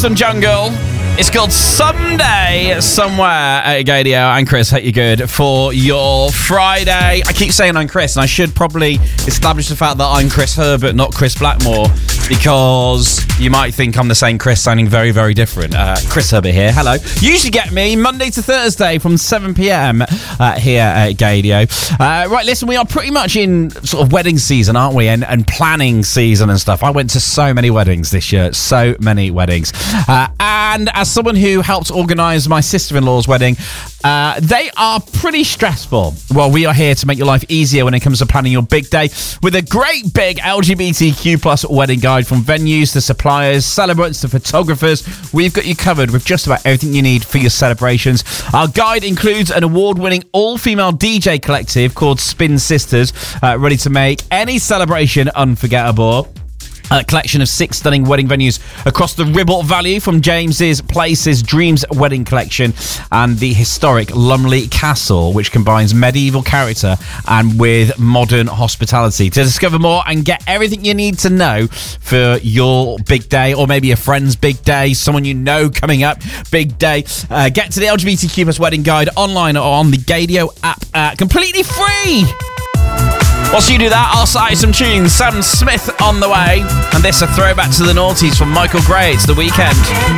some jungle. It's called Someday, Somewhere at Gadio. And Chris, hope you're good for your Friday. I keep saying I'm Chris, and I should probably establish the fact that I'm Chris Herbert, not Chris Blackmore, because you might think I'm the same Chris, sounding very, very different. Chris Herbert here. Hello. You usually get me Monday to Thursday from 7 p.m. Here at Gadio. Right, listen, we are pretty much in sort of wedding season, aren't we? And planning season and stuff. I went to so many weddings this year. So many weddings. And as someone who helped organise my sister-in-law's wedding, they are pretty stressful. Well, we are here to make your life easier when it comes to planning your big day with a great big LGBTQ plus wedding guide, from venues to suppliers, celebrants to photographers. We've got you covered with just about everything you need for your celebrations. Our guide includes an award-winning all-female DJ collective called Spin Sisters, ready to make any celebration unforgettable. A collection of 6 stunning wedding venues across the Ribble Valley, from James's Places Dreams Wedding Collection and the historic Lumley Castle, which combines medieval character and with modern hospitality. To discover more and get everything you need to know for your big day, or maybe a friend's big day, someone you know coming up, big day, get to the LGBTQ plus wedding guide online or on the Gadio app, completely free. Whilst you do that, I'll cite some tunes. Sam Smith on the way. And this, a throwback to the noughties from Michael Gray. It's The Weekend.